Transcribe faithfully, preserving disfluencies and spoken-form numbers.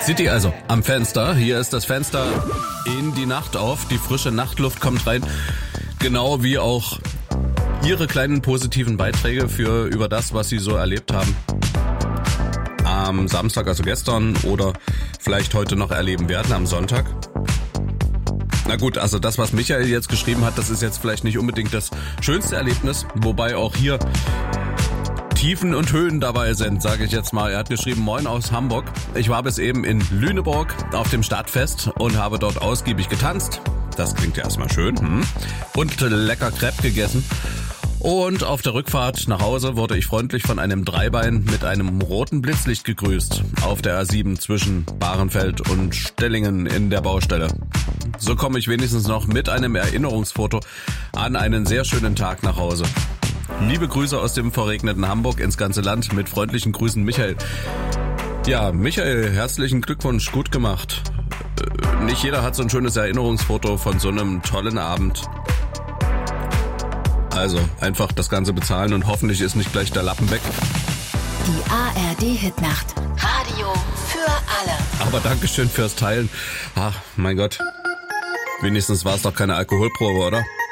City also am Fenster. Hier ist das Fenster in die Nacht auf. Die frische Nachtluft kommt rein. Genau wie auch Ihre kleinen positiven Beiträge für über das, was Sie so erlebt haben. Am Samstag, also gestern, oder vielleicht heute noch erleben werden am Sonntag. Na gut, also das, was Michael jetzt geschrieben hat, das ist jetzt vielleicht nicht unbedingt das schönste Erlebnis, wobei auch hier Tiefen und Höhen dabei sind, sage ich jetzt mal. Er hat geschrieben, moin aus Hamburg. Ich war bis eben in Lüneburg auf dem Stadtfest und habe dort ausgiebig getanzt. Das klingt ja erstmal schön. Hm? Und lecker Crepe gegessen. Und auf der Rückfahrt nach Hause wurde ich freundlich von einem Dreibein mit einem roten Blitzlicht gegrüßt. Auf der A sieben zwischen Bahrenfeld und Stellingen in der Baustelle. So komme ich wenigstens noch mit einem Erinnerungsfoto an einen sehr schönen Tag nach Hause. Liebe Grüße aus dem verregneten Hamburg ins ganze Land. Mit freundlichen Grüßen, Michael. Ja, Michael, herzlichen Glückwunsch, gut gemacht. Nicht jeder hat so ein schönes Erinnerungsfoto von so einem tollen Abend. Also, einfach das Ganze bezahlen und hoffentlich ist nicht gleich der Lappen weg. Die A R D-Hitnacht. Radio für alle. Aber Dankeschön fürs Teilen. Ach, mein Gott. Wenigstens war es doch keine Alkoholprobe, oder?